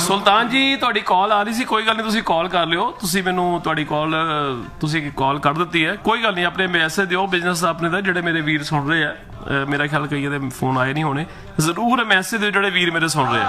ਸੁਲਤਾਨ ਜੀ ਤੁਹਾਡੀ ਕਾਲ ਆ ਰਹੀ ਸੀ, ਕੋਈ ਗੱਲ ਨਹੀਂ, ਤੁਸੀਂ ਕਾਲ ਕਰ ਲਿਓ। ਤੁਸੀਂ ਮੈਨੂੰ ਤੁਹਾਡੀ ਕਾਲ ਕਰ ਦਿੱਤੀ ਹੈ, ਕੋਈ ਗੱਲ ਨਹੀਂ। ਆਪਣੇ ਮੈਸੇਜ ਦਿਓ ਬਿਜ਼ਨਸ ਆਪਣੇ ਦਾ, ਜਿਹੜੇ ਮੇਰੇ ਵੀਰ ਸੁਣ ਰਹੇ ਆ। ਮੇਰਾ ਖਿਆਲ ਕਈ ਇਹਦੇ ਫੋਨ ਆਏ ਨਹੀਂ ਹੋਣੇ, ਜ਼ਰੂਰ ਮੈਸੇਜ ਦਿਓ ਜਿਹੜੇ ਵੀਰ ਮੇਰੇ ਸੁਣ ਰਹੇ ਆ।